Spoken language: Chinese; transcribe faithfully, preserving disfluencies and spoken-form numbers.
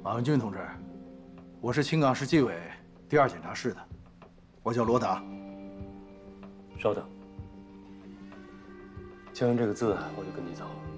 马文俊同志，我是青冈市纪委第二检察室的，我叫罗达。 稍等，签完这个字，我就跟你走。